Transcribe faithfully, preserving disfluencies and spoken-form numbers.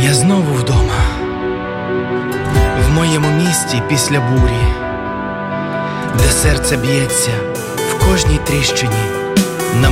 Я знову вдома, в моєму місті після бурі, де серце б'ється в кожній тріщині.